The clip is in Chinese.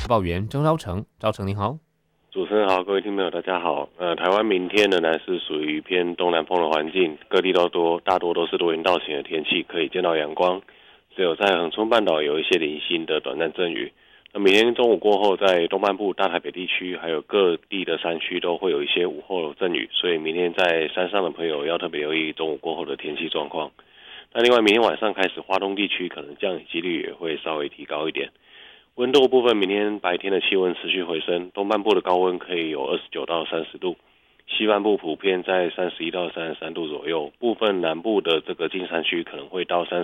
报员曾昭成，昭成您好。 主持人好，各位听众朋友大家好。台湾明天仍然是属于偏东南风的环境，各地大多都是多云到晴的天气，可以见到阳光。只有在恒春半岛有一些零星的短暂阵雨。那明天中午过后，在东半部、大台北地区还有各地的山区都会有一些午后阵雨，所以明天在山上的朋友要特别留意中午过后的天气状况。那另外，明天晚上开始，花东地区可能降雨几率也会稍微提高一点。温度部分，明天白天的气温持续回升，东半部的高温可以有29到30度，西半部普遍在31到33度左右，部分南部的这个近山区可能会到